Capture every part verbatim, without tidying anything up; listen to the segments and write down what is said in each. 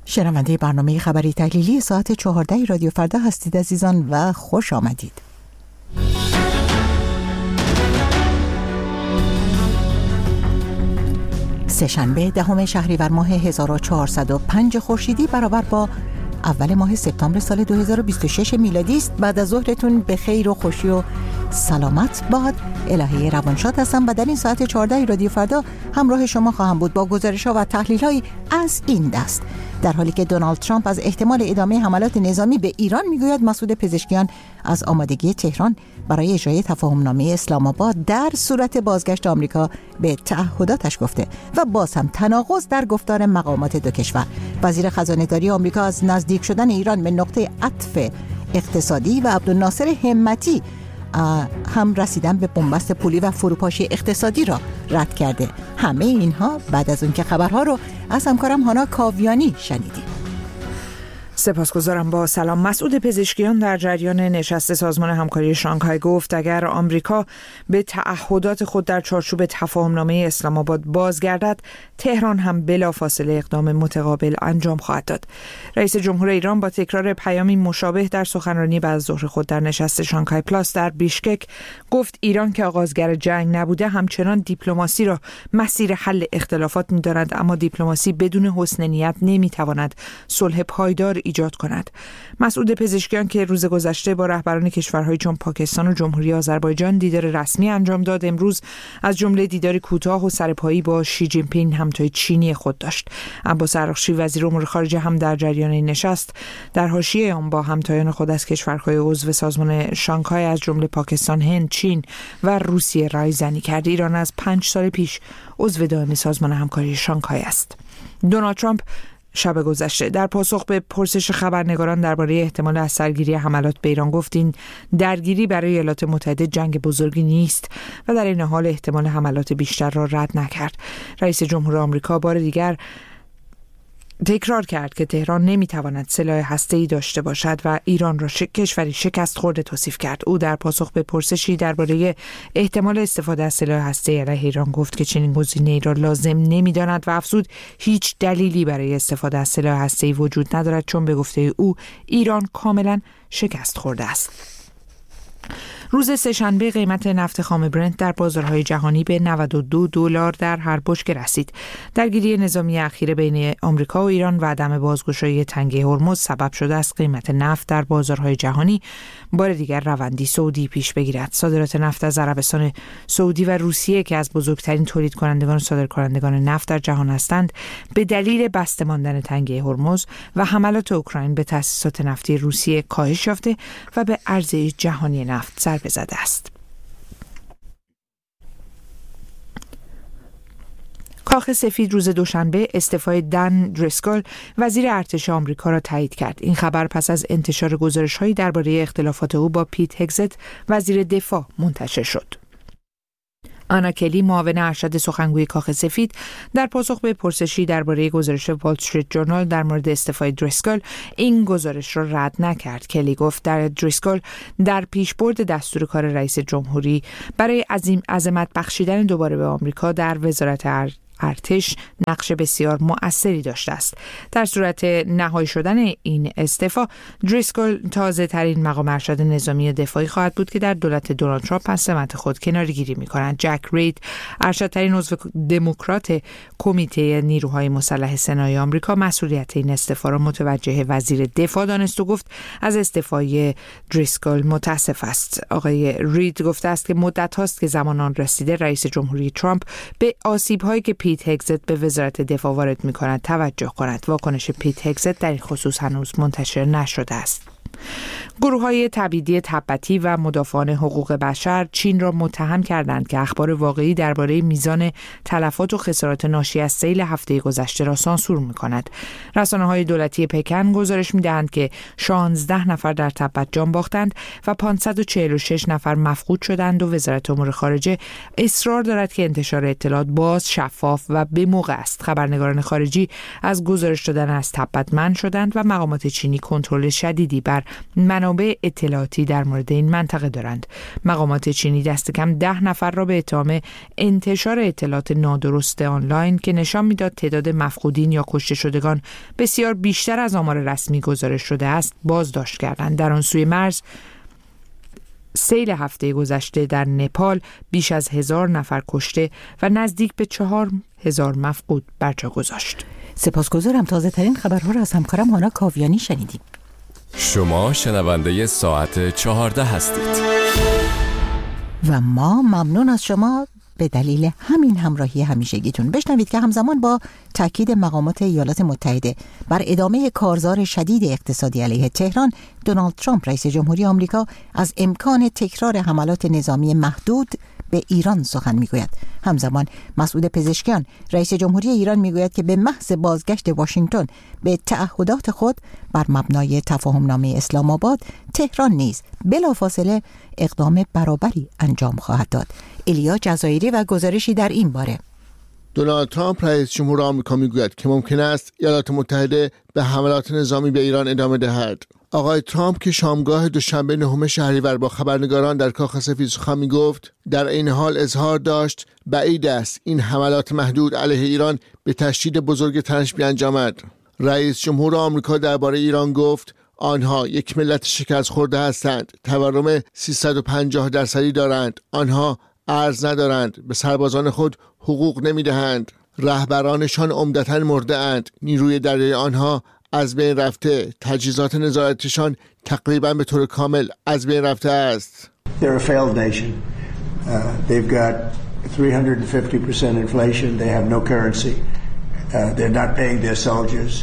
شنونده برنامه خبری تحلیلی ساعت چهارده رادیو فردا هستید عزیزان و خوش آمدید. سه‌شنبه دهم شهریور ماه هزار و چهارصد و پنج خورشیدی برابر با اول ماه سپتامبر سال دو هزار و بیست و شش میلادی است. بعد از ظهرتون به خیر و خوشی و سلامت باد. الهه روانشاد هستم و در این ساعت چهارده رادیو فردا همراه شما خواهم بود با گزارش‌ها و تحلیل‌های از این دست. در حالی که دونالد ترامپ از احتمال ادامه حملات نظامی به ایران میگوید، مسعود پزشکیان از آمادگی تهران برای اجرای تفاهمنامه اسلام آباد در صورت بازگشت آمریکا به تعهداتش گفته و باز هم تناقض در گفتار مقامات دو کشور. وزیر خزانه‌داری آمریکا از نزدیک شدن ایران به نقطه عطف اقتصادی و عبدالناصر همتی هم رسیدن به بنبست پولی و فروپاشی اقتصادی را رد کرده. همه اینها بعد از اون که خبرها رو از همکارم هانا کاویانی شنیدیم. سپاسگزارم. با سلام. مسعود پزشکیان در جریان نشست سازمان همکاری شانگهای گفت اگر آمریکا به تعهدات خود در چارچوب تفاهمنامه اسلام آباد بازگردد، تهران هم بلافاصله اقدام متقابل انجام خواهد داد. رئیس جمهور ایران با تکرار پیامی مشابه در سخنرانی بعد از ظهر خود در نشست شانگهای پلاس در بیشکک گفت ایران که آغازگر جنگ نبوده همچنان دیپلماسی را مسیر حل اختلافات می‌داند، اما دیپلماسی بدون حسن نیت نمی‌تواند صلح پایدار ایجاد کند. مسعود پزشکیان که روز گذشته با رهبران کشورهای چون پاکستان و جمهوری آذربایجان دیدار رسمی انجام داد، امروز از جمله دیداری کوتاه و سرپایی با شی جین پینگ همتای چینی خود داشت. عباس عراقچی وزیر امور خارجه هم در جریان این نشست در حاشیه آن با همتایان خود از کشورهای عضو سازمان شانگهای از جمله پاکستان، هند، چین و روسیه رایزنی کرد. ایران از پنج سال پیش عضو دائم سازمان همکاری شانگهای است. دونالد ترامپ شب گذشته در پاسخ به پرسش خبرنگاران درباره احتمال از سرگیری حملات به ایران گفت این درگیری برای ایالات متحده جنگ بزرگی نیست و در این حال احتمال حملات بیشتر را رد نکرد. رئیس جمهور آمریکا بار دیگر تکرار کرد که تهران نمیتواند سلاح هسته‌ای داشته باشد و ایران را شک... کشوری شکست خورده توصیف کرد. او در پاسخ به پرسشی درباره احتمال استفاده از سلاح هسته‌ای علیه ایران گفت که چنین گزینه‌ای را لازم نمی‌داند و افزود هیچ دلیلی برای استفاده از سلاح هسته‌ای وجود ندارد، چون به گفته او ایران کاملا شکست خورده است. روز سه‌شنبه قیمت نفت خام برنت در بازارهای جهانی به نود و دو دلار در هر بشکه رسید. درگیری نظامی اخیر بین آمریکا و ایران و عدم بازگشایی تنگه هرمز سبب شده است قیمت نفت در بازارهای جهانی بار دیگر روندی صعودی پیش بگیرد. صادرات نفت از عربستان سعودی و روسیه که از بزرگترین تولید کنندگان و صادرکنندگان نفت در جهان هستند، به دلیل بسته ماندن تنگه هرمز و حملات اوکراین به تأسیسات نفتی روسیه کاهش یافته و به عرضه جهانی نفت ضربه زده است. کاخ سفید روز دوشنبه استعفای دن دریسکل وزیر ارتش آمریکا را تایید کرد. این خبر پس از انتشار گزارش‌هایی درباره اختلافات او با پیت هگزت وزیر دفاع منتشر شد. آنا کلی معاون ارشد سخنگوی کاخ سفید در پاسخ به پرسشی درباره گزارش وال استریت ژورنال در مورد استعفای دریسکل این گزارش را رد نکرد. کلی گفت در دریسکل در پیشبرد دستور کار رئیس جمهوری برای عظیم عظمت بخشیدن دوباره به آمریکا در وزارت ارتش ارتش نقش بسیار مؤثری داشته است. در صورت نهایی شدن این استعفا، دریسکل تازه ترین مقام ارشد نظامی دفاعی خواهد بود که در دولت دونالد ترامپ از سمت خود کناره‌گیری می‌کند. جک رید، ارشدترین عضو دموکرات کمیته نیروهای مسلح سنای آمریکا، مسئولیت این استعفا را متوجه وزیر دفاع دانست و گفت از استعفای دریسکل متاسف است. آقای رید گفته است که مدت هاست که زمان آن رسیده رئیس جمهوری ترامپ به آسیب‌هایی که پیت هگزت به وزارت دفاع وارد می‌کند توجه کند. واکنش پیت هگزت در این خصوص هنوز منتشر نشده است. گروه‌های تبعیدی تبتی و مدافعان حقوق بشر چین را متهم کردند که اخبار واقعی درباره میزان تلفات و خسارات ناشی از سیل هفته گذشته را سانسور می‌کند. رسانه‌های دولتی پکن گزارش می‌دهند که شانزده نفر در تبت جان باختند و پانصد و چهل و شش نفر مفقود شدند و وزارت امور خارجه اصرار دارد که انتشار اطلاعات باز، شفاف و به موقع است. خبرنگاران خارجی از گزارش دادن از تبت منع شدند و مقامات چینی کنترل شدیدی بر منابع اطلاعاتی در مورد این منطقه دارند. مقامات چینی دست کم ده نفر را به اتهام انتشار اطلاعات نادرست آنلاین که نشان میداد تعداد مفقودین یا کشته شدگان بسیار بیشتر از آمار رسمی گزارش شده است بازداشت کردند. در آن سوی مرز سیل هفته گذشته در نپال بیش از هزار نفر کشته و نزدیک به چهار هزار مفقود برجا گذاشت. سپاسگزارم. تازه ترین خبرها را از همکارم هانا کاویانی شنیدیم. شما شنونده ساعت چهارده هستید و ما ممنون از شما به دلیل همین همراهی همیشگیتون. بشنوید که همزمان با تاکید مقامات ایالات متحده بر ادامه کارزار شدید اقتصادی علیه تهران، دونالد ترامپ رئیس جمهوری آمریکا از امکان تکرار حملات نظامی محدود به ایران سخن میگوید. همزمان مسعود پزشکیان رئیس جمهوری ایران میگوید که به محض بازگشت واشنگتن به تعهدات خود بر مبنای تفاهمنامه اسلام آباد، تهران نیز بلافاصله اقدام برابری انجام خواهد داد. ایلیا جزایری و گزارشی در این باره. دونالد ترامپ رئیس جمهور آمریکا میگوید که ممکن است ایالات متحده به حملات نظامی به ایران ادامه دهد. آقای ترامپ که شامگاه دوشنبه نهم شهریور با خبرنگاران در کاخ سفید سخن میگفت، در این حال اظهار داشت بعید است این حملات محدود علیه ایران به تشدید بزرگ تنش بیانجامد. رئیس جمهور آمریکا درباره ایران گفت آنها یک ملت شکست خورده هستند، تورم سیصد و پنجاه درصدی دارند، آنها ارز ندارند، به سربازان خود حقوق نمیدهند، رهبرانشان عمدتاً مرده اند، نیروی دریایی آنها از بین رفته، تجهیزات نظارتشان تقریباً به طور کامل از بین رفته است. They're a failed nation. Uh, they've got three hundred fifty percent inflation. They have no currency. Uh, they're not paying their soldiers.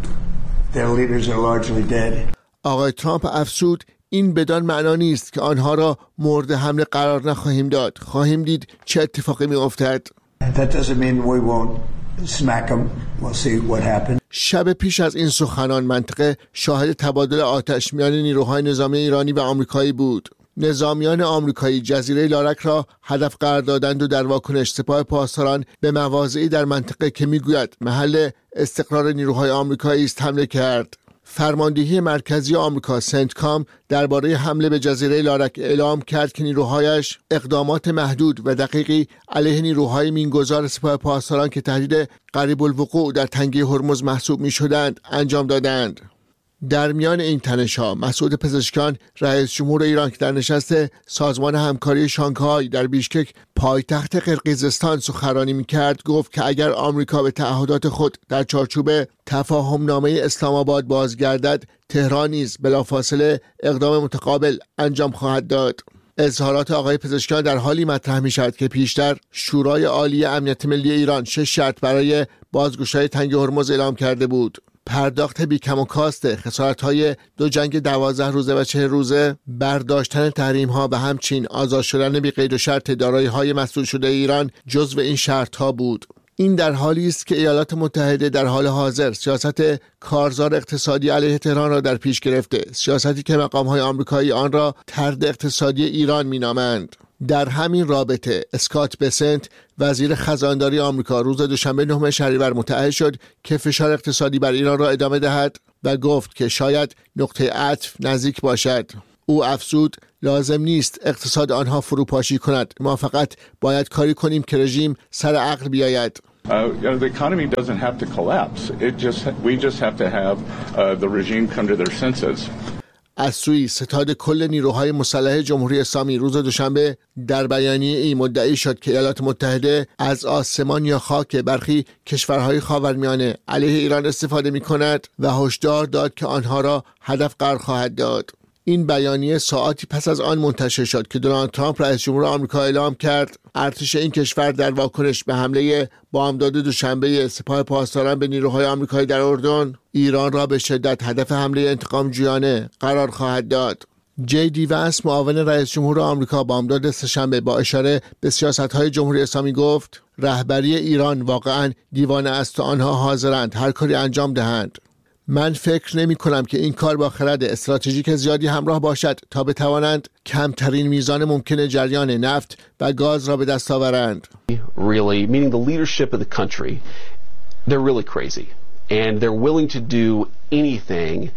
Their leaders are largely dead. آقای ترامپ افزود این بدان معنا نیست که آنها را مورد حمله قرار نخواهیم داد. خواهیم دید چه اتفاقی می افتد. That doesn't mean we won't smack them. We'll see what happens. شب پیش از این سخنان منطقه شاهد تبادل آتش میان نیروهای نظامی ایرانی و آمریکایی بود. نظامیان آمریکایی جزیره لارک را هدف قرار دادند و در واکنش سپاه پاسداران به مواضعی در منطقه که میگوید محل استقرار نیروهای آمریکایی است حمله کرد. فرماندهی مرکزی آمریکا سنتکام درباره حمله به جزیره لارک اعلام کرد که نیروهایش اقدامات محدود و دقیقی علیه نیروهای مینگذار سپاه پاسداران که تهدید قریب الوقوع در تنگه هرمز محسوب می‌شدند انجام دادند. در میان این تنش‌ها مسعود پزشکیان رئیس جمهور ایران که در نشست سازمان همکاری شانگهای در بیشکک پایتخت قرقیزستان سخنرانی می‌کرد گفت که اگر آمریکا به تعهدات خود در چارچوب تفاهمنامه اسلام آباد بازگردد، تهران نیز بلافاصله اقدام متقابل انجام خواهد داد. اظهارات آقای پزشکیان در حالی مطرح می‌شود که پیشتر شورای عالی امنیت ملی ایران شش شرط برای بازگشایی تنگ هرمز اعلام کرده بود. پرداخت بیکم و کاست خسارت‌های دو جنگ دوازده روزه و چهل روزه، برداشتن تحریم‌ها و همچنین آزاد شدن بی قید و شرط دارایی‌های مسدود شده ایران جزو این شرط‌ها بود. این در حالی است که ایالات متحده در حال حاضر سیاست کارزار اقتصادی علیه تهران را در پیش گرفته، سیاستی که مقام‌های آمریکایی آن را طرد اقتصادی ایران می‌نامند. در همین رابطه اسکات بسنت وزیر خزانداری آمریکا روز دوشنبه نهم شهریور متعهد شد که فشار اقتصادی بر ایران را ادامه دهد و گفت که شاید نقطه عطف نزدیک باشد. او افزود لازم نیست اقتصاد آنها فروپاشی کند، ما فقط باید کاری کنیم که رژیم سر عقل بیاید. Uh, you know, the economy doesn't have to collapse. It just we just have to have uh, the regime come to their senses. از سوی ستاد کل نیروهای مسلح جمهوری اسلامی روز دوشنبه در بیانیه ای مدعی شد که ایالات متحده از آسمان یا خاک برخی کشورهای خاورمیانه علیه ایران استفاده می کند و هشدار داد که آنها را هدف قرار خواهد داد. این بیانیه ساعتی پس از آن منتشر شد که دونالد ترامپ رئیس جمهور آمریکا اعلام کرد ارتش این کشور در واکنش به حمله بامداد دوشنبه سپاه پاسداران به نیروهای آمریکایی در اردن، ایران را به شدت هدف حمله انتقامجویانه قرار خواهد داد. جی دی وانس معاون رئیس جمهور آمریکا بامداد سه‌شنبه با اشاره به سیاست‌های جمهوری اسلامی گفت رهبری ایران واقعاً دیوانه است و آنها حاضرند هر کاری انجام دهند. من فکر نمی کنم که این کار با خرد استراتژیک زیادی همراه باشد تا بتوانند کمترین میزان ممکن جریان نفت و گاز را به دست آورند. Really, meaning the leadership of the country, they're really crazy and they're willing to do anything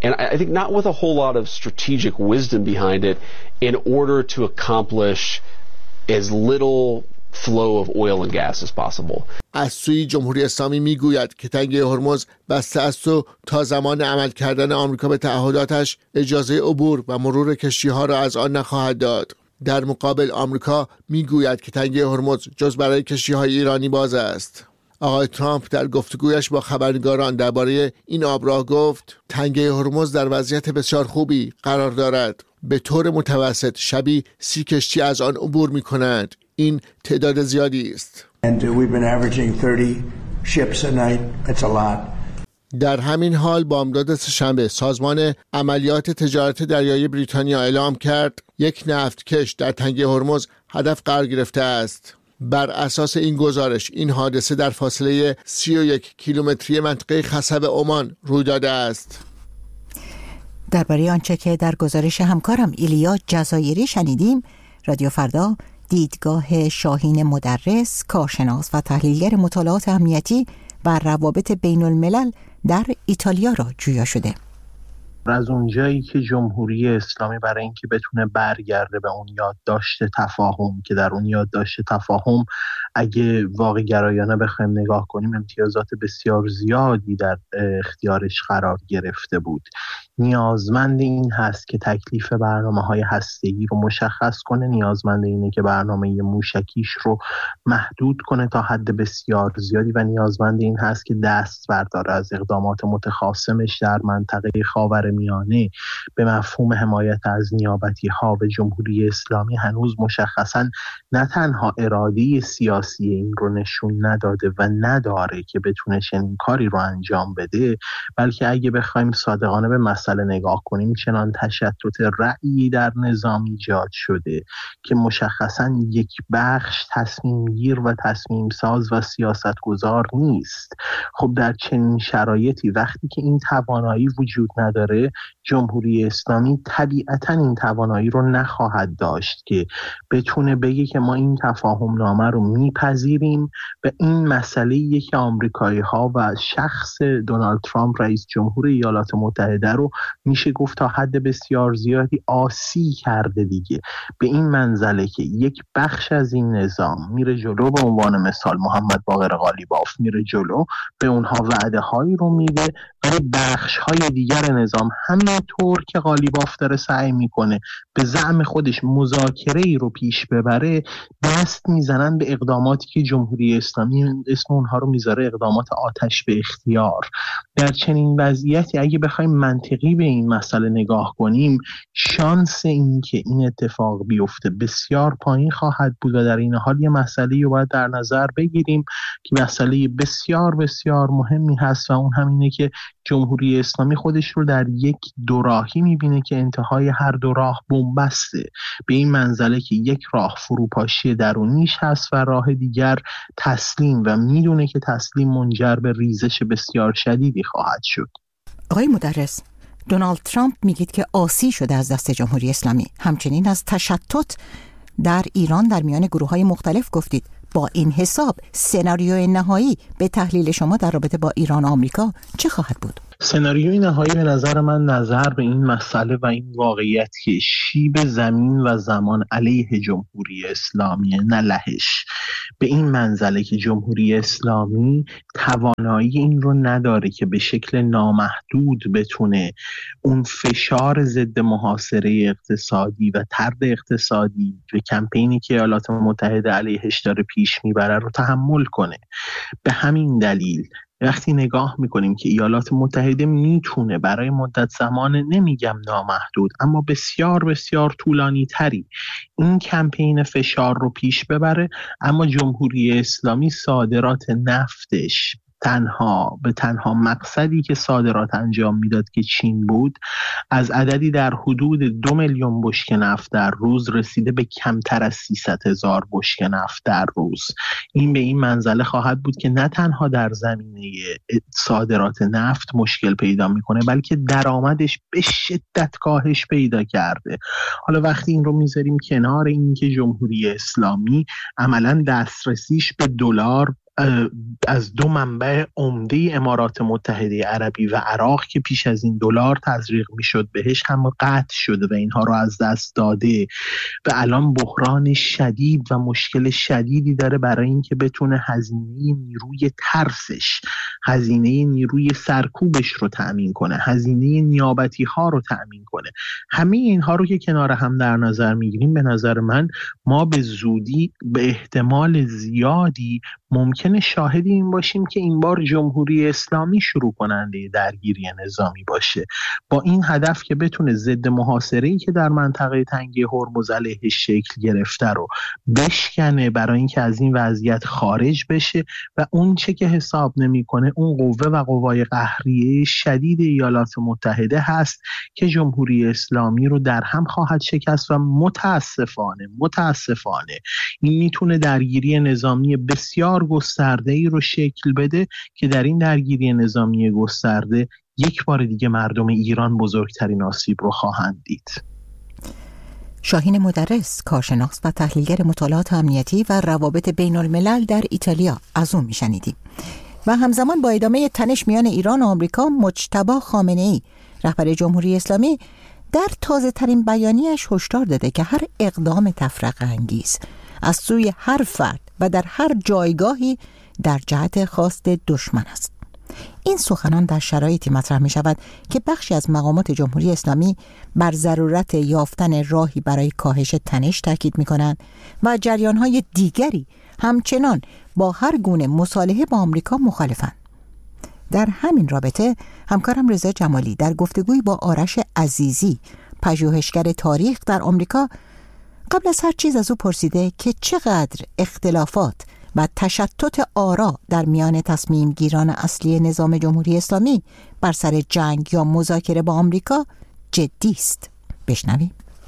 and I think not with a whole lot of strategic wisdom behind it, in order to accomplish as little flow of oil and gas as possible. از سوی جمهوری اسلامی میگوید که تنگه هرمز بسته است و تا زمان عمل کردن آمریکا به تعهداتش اجازه عبور و مرور کشتی‌ها را از آن نخواهد داد. در مقابل آمریکا میگوید که تنگه هرمز جز برای کشتی‌های ایرانی باز است. آقای ترامپ در گفتگویش با خبرنگاران درباره این آبراه گفت تنگه هرمز در وضعیت بسیار خوبی قرار دارد. به طور متوسط شبی سی کشتی از آن عبور می‌کنند. این تعداد زیادی است. And we've been averaging thirty ships a night. That's a lot. در همین حال بامداد سه‌شنبه سازمان عملیات تجارت دریایی بریتانیا اعلام کرد یک نفتکش در تنگه هرمز هدف قرار گرفته است. بر اساس این گزارش این حادثه در فاصله سی و یک کیلومتری منطقه خصب عمان روی داده است. درباره آنچه که در گزارش همکارم ایلیا جزایری شنیدیم، رادیو فردا دیدگاه شاهین مدرس، کارشناس و تحلیلگر مطالعات امنیتی و روابط بین الملل در ایتالیا را جویا شده. از اونجایی که جمهوری اسلامی برای اینکه بتونه برگرده به اون یادداشت تفاهم که در اون یادداشت تفاهم اگه واقع گرایانه بخوایم نگاه کنیم امتیازات بسیار زیادی در اختیارش قرار گرفته بود، نیازمند این هست که تکلیف برنامه‌های هسته‌ای رو مشخص کنه، نیازمند اینه که برنامه موشکیش رو محدود کنه تا حد بسیار زیادی و نیازمند این هست که دست برداره از اقدامات متخاصمش در منطقه خاورمیانه. به مفهوم حمایت از نیابتی‌ها و جمهوری اسلامی هنوز مشخصاً نه تنها اراده سیاسی این رو نشون نداده و نداره که بتونه چنین کاری رو انجام بده، بلکه اگه بخوایم صادقانه به مسئله نگاه کنیم چنان تشتت رأیی در نظام ایجاد شده که مشخصاً یک بخش تصمیم گیر و تصمیم ساز و سیاست گذار نیست. خب در چنین شرایطی وقتی که این توانایی وجود نداره، جمهوری اسلامی طبیعتاً این توانایی رو نخواهد داشت که بتونه بگه که ما این تفاهم نامه رو میپذیریم و این مسئله که آمریکایی ها و شخص دونالد ترامپ رئیس جمهور ایالات متحده رو میشه گفت تا حد بسیار زیادی آسی کرده دیگه. به این منزله که یک بخش از این نظام میره جلو، به عنوان مثال محمد باقر قالیباف میره جلو، به اونها وعده هایی رو میده، ولی بخش های دیگر نظام همینطور که قالیباف داره سعی میکنه به زعم خودش مذاکره ای رو پیش ببره، دست میزنن به اقداماتی که جمهوری اسلامی اسم اونها رو میذاره اقدامات آتش به اختیار. در چنین وضعیتی اگه بخوایم منطقی به این مسئله نگاه کنیم، شانس این که این اتفاق بیفته بسیار پایین خواهد بود و در این حال یه مسئله رو باید در نظر بگیریم که مسئله بسیار بسیار مهمی هست و اون همینه که جمهوری اسلامی خودش رو در یک دوراهی میبینه که انتهای هر دو راه بنبسته، به این منزله که یک راه فروپاشی درونیش هست و راه دیگر تسلیم، و میدونه که تسلیم منجر به ریزش بسیار شدیدی خواهد شد. آقای مدرس، دونالد ترامپ میگید که آسی شده از دست جمهوری اسلامی، همچنین از تشتت در ایران در میان گروه‌های مختلف گفتید. با این حساب سناریوی نهایی به تحلیل شما در رابطه با ایران و آمریکا چه خواهد بود؟ سناریوی نهایی به نظر من نظر به این مسئله و این واقعیت که شیب زمین و زمان علیه جمهوری اسلامی نه لهش، به این منزله که جمهوری اسلامی توانایی این رو نداره که به شکل نامحدود بتونه اون فشار ضد محاصره اقتصادی و طرد اقتصادی و کمپینی که ایالات متحده علیهش داره پیش میبره رو تحمل کنه. به همین دلیل وقتی نگاه میکنیم که ایالات متحده میتونه برای مدت زمان، نمیگم نامحدود، اما بسیار بسیار طولانی تری این کمپین فشار رو پیش ببره، اما جمهوری اسلامی صادرات نفتش تنها به تنها مقصدی که صادرات انجام میداد که چین بود، از عددی در حدود دو میلیون بشکه نفت در روز رسیده به کمتر از سیصد هزار بشکه نفت در روز. این به این منزله خواهد بود که نه تنها در زمینه صادرات نفت مشکل پیدا میکنه، بلکه درآمدش به شدت کاهش پیدا کرده. حالا وقتی این رو میذاریم کنار، این که جمهوری اسلامی عملاً دسترسیش به دلار از دو منبع عمده امارات متحده عربی و عراق که پیش از این دلار تزریق میشد بهش هم قطع شده و اینها رو از دست داده و الان بحران شدید و مشکل شدیدی داره برای اینکه بتونه هزینه نیروی ترسش، هزینه نیروی سرکوبش رو تأمین کنه، هزینه نیابتی ها رو تأمین کنه. همه اینها رو که کنار هم در نظر میگیریم، به نظر من ما به زودی به احتمال زیادی ممکنه شاهد این باشیم که این بار جمهوری اسلامی شروع کننده درگیری نظامی باشه، با این هدف که بتونه ضد محاصره‌ای که در منطقه تنگه هرمز علیهش شکل گرفته رو بشکنه، برای اینکه از این وضعیت خارج بشه و اون چه که حساب نمی‌کنه اون قوه و قوای قهریه شدید ایالات متحده هست که جمهوری اسلامی رو در هم خواهد شکست و متاسفانه متاسفانه این میتونه درگیری نظامی بسیار گسترده‌ای رو شکل بده که در این درگیری نظامی گسترده یک بار دیگه مردم ایران بزرگترین آسیب رو خواهند دید. شاهین مدرس، کارشناس و تحلیلگر مطالعات امنیتی و روابط بین الملل در ایتالیا، از اون میشنیدیم. و همزمان با ادامه تنش میان ایران و آمریکا، مجتبی خامنه‌ای رهبر جمهوری اسلامی در تازه ترین بیانیه‌اش هشدار داده که هر اقدام تفرقه انگیز از سوی هر فرد و در هر جایگاهی در جهت خواست دشمن است. این سخنان در شرایطی مطرح می شود که بخشی از مقامات جمهوری اسلامی بر ضرورت یافتن راهی برای کاهش تنش تاکید می کنند و جریان‌های دیگری همچنان با هر گونه مصالحه با آمریکا مخالفند. در همین رابطه همکارم رضا جمالی در گفتگوی با آرش عزیزی، پژوهشگر تاریخ در آمریکا، قبل از هر چیز از او پرسیده که چقدر اختلافات و تشتت آرا در میان تصمیم گیران اصلی نظام جمهوری اسلامی بر سر جنگ یا مذاکره با آمریکا جدی است. بشنویم.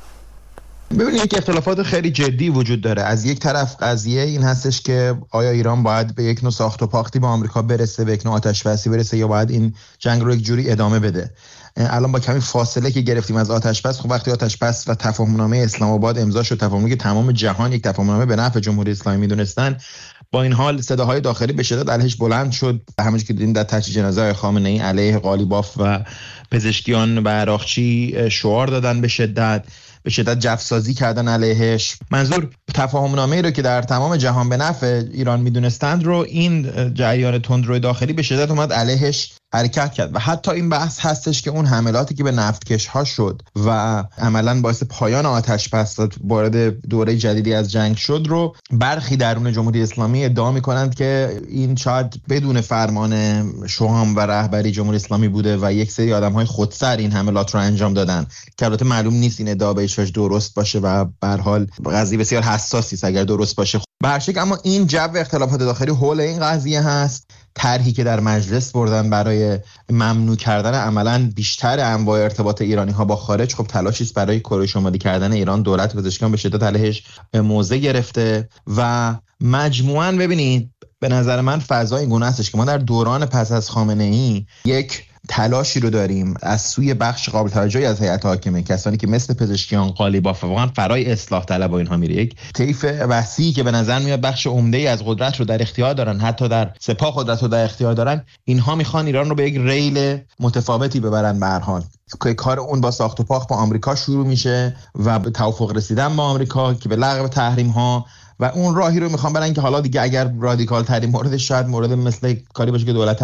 ببینید که اختلافات خیلی جدی وجود داره. از یک طرف قضیه این هستش که آیا ایران باید به یک نوع ساخت و پاختی با آمریکا برسه، به یک نوع آتش‌بسی برسه، یا باید این جنگ رو یک جوری ادامه بده. الان با کمی فاصله که گرفتیم از آتش‌بس، خب وقتی آتش‌بس و تفاهمنامه اسلام آباد امضا شد، تفاهمی که تمام جهان یک تفاهمنامه به نفع جمهوری اسلامی میدونستن، با این حال صداهای داخلی به شدت علیهش بلند شد. همونجوری که دیدیم در تجهیز جنازه خامنه‌ای علیه قالیباف و پزشکیان و عراقچی شعار دادن، به شدت به شدت جفسازی کردن علیهش. منظور تفاهمنامه‌ای رو که در تمام جهان به نفع ایران میدونستند رو این جریان تندرو داخلی به شدت اومد علیهش حرکت کرد و حتی این بحث هستش که اون حملاتی که به نفتکش ها شد و عملاً باعث پایان آتش بس وارد دوره جدیدی از جنگ شد رو برخی درون جمهوری اسلامی ادعا می‌کنند که این شاید بدون فرمان شوام و رهبری جمهوری اسلامی بوده و یک سری آدم‌های خودسر این حملات رو انجام دادن، که البته معلوم نیست این ادعا به هیچ وجه درست باشه و به هر حال قضیه بسیار حساسی است اگر درست باشه. به هر شکل اما این جو اختلافات داخلی حول این قضیه هست. طرحی که در مجلس بردن برای ممنوع کردن عملاً بیشتر انواع ارتباط ایرانی‌ها با خارج، خب تلاشی است برای کره شمالی کردن ایران. دولت پزشکیان به شدت علیهش موضع گرفته و مجموعاً ببینید به نظر من فضای این گونه هستش که ما در دوران پس از خامنه‌ای یک تلاشی رو داریم از سوی بخش قابل توجهی از هیئت حاکمه، کسانی که مثل پزشکیان، قالیباف واقعا فرای اصلاح طلب و اینها میره، یک طیف وسیعی که به نظر میاد بخش عمده‌ای از قدرت رو در اختیار دارن، حتی در سپاه قدرت رو در اختیار دارن، اینها میخوان ایران رو به یک ریل متفاوتی ببرن. به هر حال که کار اون با ساخت و پاخت با آمریکا شروع میشه و به توافق رسیدن با آمریکا که به لغو تحریم ها و اون راهی رو میخوام برن که حالا دیگه اگر رادیکال ترین موردش شاید مورد مثل کاری باشه که دولت